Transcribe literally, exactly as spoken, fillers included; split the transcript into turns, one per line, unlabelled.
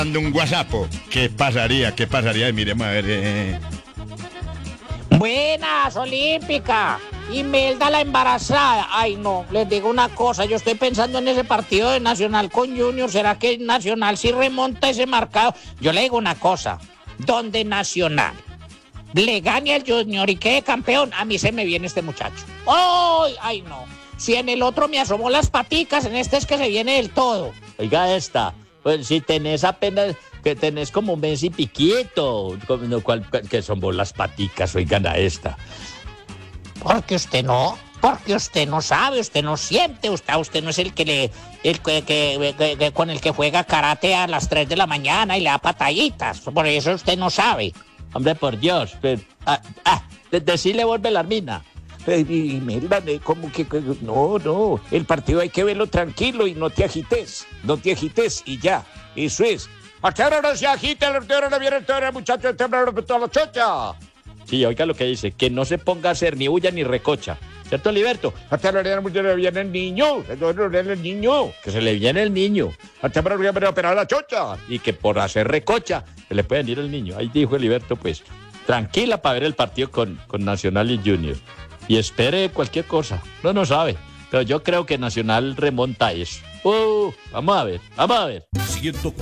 Dando un guasapo. ¿Qué pasaría? ¿Qué pasaría? Miremos a ver. Eh.
Buenas, Olímpica. Imelda la embarazada. Ay, no, les digo una cosa. Yo estoy pensando en ese partido de Nacional con Junior. ¿Será que Nacional sí remonta ese marcado? Yo le digo una cosa. Donde Nacional le gane al Junior y quede campeón, a mí se me viene este muchacho. ¡Ay, ay, no! Si en el otro me asomó las paticas, en este es que se viene del todo.
Oiga esta, pues si tenés apenas, que tenés como un mes y piquito, lo cual, que son vos las paticas, oigan a esta.
Porque usted no, porque usted no sabe, usted no siente, usted, usted no es el que le, el que, que, que, que con el que juega karate a las tres de la mañana y le da pataditas, por eso usted no sabe.
Hombre, por Dios, pues, ah, ah, de, decirle vos Belarmina.
Y Imelda, como que, no, no, el partido hay que verlo tranquilo y no te agites, no te agites y ya, eso es. ¿A qué hora no se agita? ¿A qué hora no viene todo el muchacho de temblor de toda la chocha?
Sí, oiga lo que dice, que no se ponga a hacer ni bulla ni recocha. ¿Cierto, Liberto?
¿A qué hora no le viene el niño? ¿A qué hora no le viene el niño?
Que se le viene el niño.
¿A qué hora no viene a operar la chocha?
Y que por hacer recocha se le puede venir el niño. Ahí dijo el Liberto, pues, tranquila para ver el partido con, con Nacional y Junior. Y espere cualquier cosa. No, no sabe. Pero yo creo que Nacional remonta eso. Uh, vamos a ver, vamos a ver.